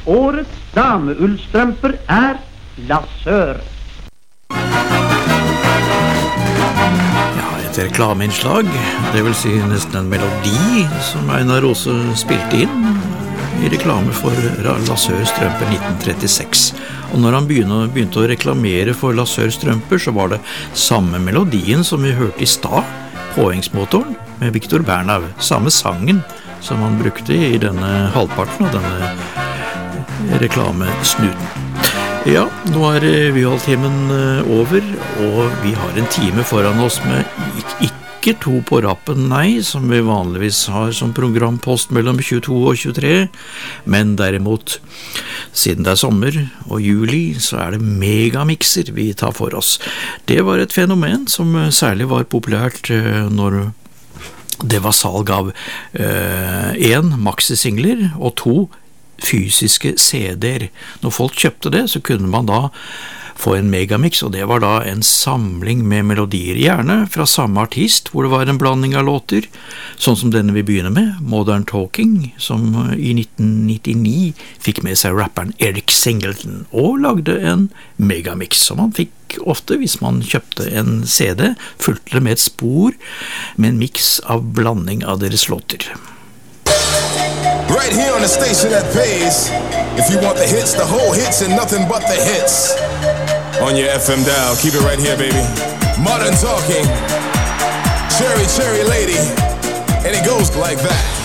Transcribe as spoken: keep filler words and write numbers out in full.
Årets dameullstrømper er lasør. Ja, et reklameinnslag, det vil si nesten en melodi som Einar Rose spilte inn i reklame for Lasør strømper nitten trettiseks. Og når han begynte, begynte å reklamere for Lasør strømper, så var det samme melodien som vi hørte i stad, Påhengsmotoren med Victor Bernhard, samme sangen som han brukte i denne halvparten av denne reklamesnuten. Ja, nå er Vyholtimen over, og vi har en time foran oss med ikke to på rappen, nei, som vi vanligvis har som programpost mellom tjueto og tjuetre, men derimot, siden det er sommer og juli, så er det megamixer vi tar for oss. Det var et fenomen som særlig var populært når det var salg av én maxisingler og to fysiske C D-er. Når folk kjøpte det, så kunne man da få en megamix, og det var da en samling med melodier, gjerne fra samme artist, hvor det var en blanding av låter, sånn som denne vi begynner med, Modern Talking, som i nitten nittini fikk med seg rapperen Eric Singleton, og lagde en megamix, som man fikk ofte hvis man kjøpte en C D, fulgte det med et spor, med en mix av blanding av deres låter. Right here on the station that pays. If you want the hits, the whole hits and nothing but the hits. On your F M dial, keep it right here, baby. Modern Talking, Cherry Cherry Lady, and it goes like that.